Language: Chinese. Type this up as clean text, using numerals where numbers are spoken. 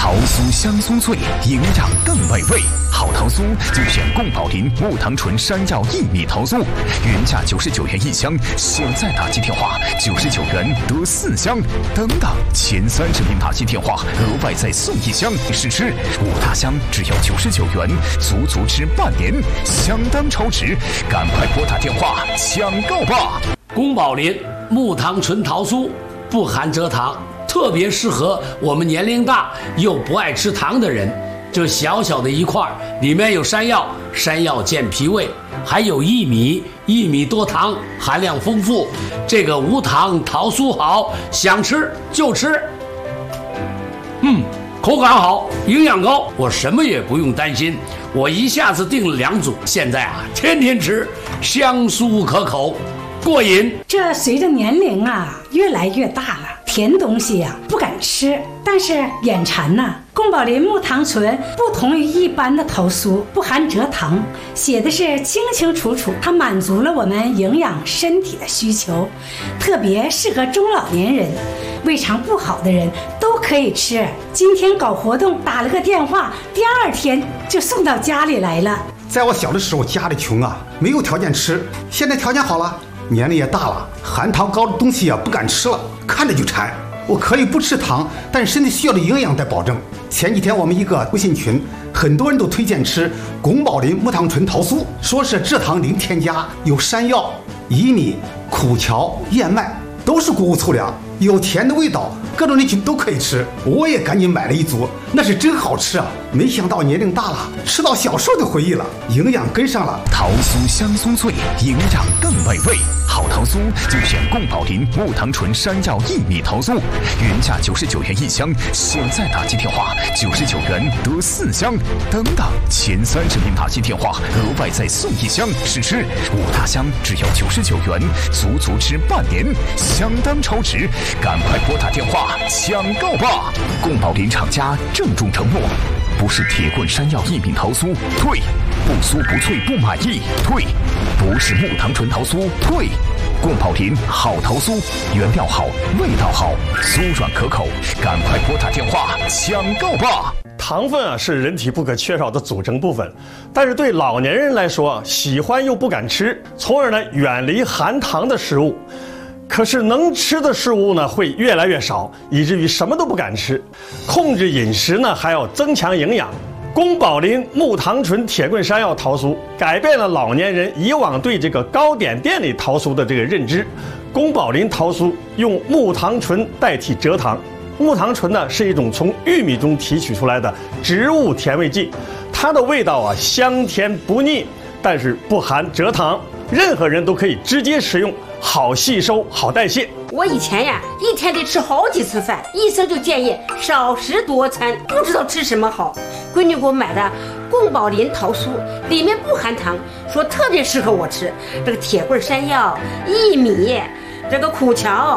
桃酥香酥脆，营养更美味。好桃酥就选宫保林木糖醇山药薏米桃酥，原价99元1箱，现在打进电话99元得4箱，等等前30名打进电话额外再送1箱，试吃5大箱只要99元，足足吃半年，相当超值，赶快拨打电话抢购吧！ 宫保林木糖醇桃酥不含蔗糖，特别适合我们年龄大又不爱吃糖的人。这小小的一块里面有山药，山药健脾胃，还有薏米，薏米多糖，含量丰富。这个无糖桃酥好，想吃就吃。口感好，营养高，我什么也不用担心。我一下子订了2组，现在天天吃，香酥可口，过瘾。 这随着年龄越来越大了，甜东西不敢吃，但是眼馋呐。宫保林木糖醇不同于一般的桃酥，不含蔗糖，写的是清清楚楚，它满足了我们营养身体的需求，特别适合中老年人，胃肠不好的人都可以吃。今天搞活动打了个电话，第2天就送到家里来了。 在我小的时候家里穷没有条件吃，现在条件好了，年龄也大了，含糖高的东西不敢吃了，看着就馋。我可以不吃糖，但身体需要的营养得保证。前几天我们一个微信群，很多人都推荐吃宫保林木糖醇桃酥，说是蔗糖零添加，有山药、薏米、苦荞、燕麦，都是谷物粗粮，有甜的味道，各种人群都可以吃。我也赶紧买了1组，那是真好吃没想到年龄大了，吃到小时候的回忆了，营养跟上了。 桃酥香酥脆，营养更美味。好桃酥就选宫保林木糖醇山药薏米桃酥，原价99元1箱，现在打进电话99元得4箱，等等前30名打进电话额外再送1箱，试吃5大箱只要99元，足足吃半年，相当超值，赶快拨打电话抢购吧！宫保林厂家郑重承诺，不是铁棍山药薏米桃酥退，不酥不脆不满意退，不是木糖醇桃酥退。宫保林好桃酥，原料好，味道好，酥软可口，赶快拨打电话抢购吧！ 糖分是人体不可缺少的组成部分，但是对老年人来说，喜欢又不敢吃，从而远离含糖的食物。可是能吃的食物会越来越少，以至于什么都不敢吃。控制饮食还要增强营养。宫保林木糖醇铁棍山药桃酥改变了老年人以往对这个糕点店里桃酥的这个认知。宫保林桃酥用木糖醇代替蔗糖，木糖醇是一种从玉米中提取出来的植物甜味剂，它的味道香甜不腻，但是不含蔗糖，任何人都可以直接食用，好吸收，好代谢。 我以前一天得吃好几次饭，医生就建议少食多餐，不知道吃什么好。闺女给我买的宫保林桃酥，里面不含糖，说特别适合我吃。这个铁棍山药、薏米，这个苦荞。